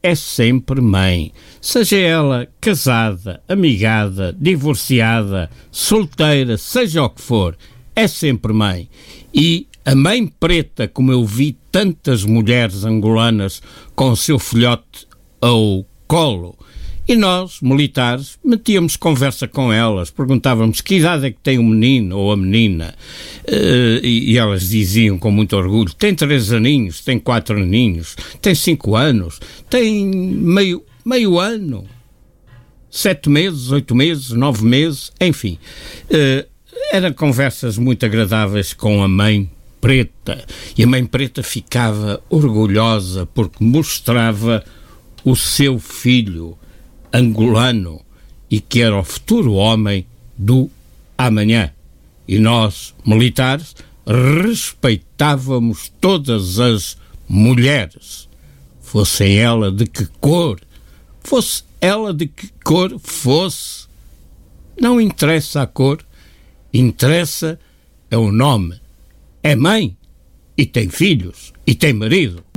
é sempre mãe. Seja ela casada, amigada, divorciada, solteira, seja o que for, é sempre mãe. E a mãe preta, como eu vi tantas mulheres angolanas com o seu filhote ao colo, e nós, militares, metíamos conversa com elas, perguntávamos que idade é que tem o menino ou a menina, e elas diziam com muito orgulho: tem 3 aninhos, tem 4 aninhos, tem 5 anos, tem meio ano, 7 meses, 8 meses, 9 meses, enfim. Eram conversas muito agradáveis com a mãe preta, e a mãe preta ficava orgulhosa porque mostrava o seu filho angolano e que era o futuro homem do amanhã. E nós, militares, respeitávamos todas as mulheres, fosse ela de que cor fosse. Não interessa a cor, interessa é o nome. É mãe e tem filhos e tem marido.